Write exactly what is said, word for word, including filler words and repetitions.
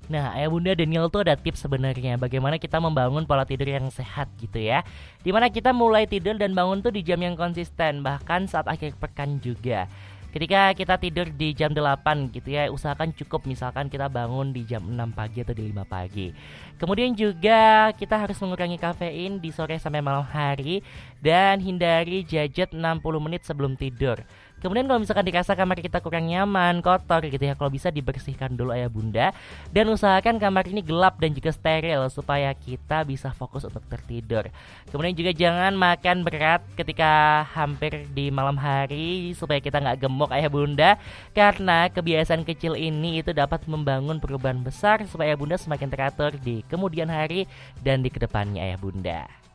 Nah, ayah bunda Daniel tuh ada tips sebenarnya bagaimana kita membangun pola tidur yang sehat gitu ya. Dimana kita mulai tidur dan bangun tuh di jam yang konsisten, bahkan saat akhir pekan juga. Ketika kita tidur di jam delapan gitu ya, usahakan cukup misalkan kita bangun di jam enam pagi atau di lima pagi. Kemudian juga kita harus mengurangi kafein di sore sampai malam hari dan hindari gadget enam puluh menit sebelum tidur. Kemudian kalau misalkan dirasa kamar kita kurang nyaman, kotor gitu ya, kalau bisa dibersihkan dulu ayah bunda. Dan usahakan kamar ini gelap dan juga steril supaya kita bisa fokus untuk tertidur. Kemudian juga jangan makan berat ketika hampir di malam hari supaya kita nggak gemuk ayah bunda. Karena kebiasaan kecil ini itu dapat membangun perubahan besar supaya ayah bunda semakin teratur di kemudian hari dan di kedepannya ayah bunda.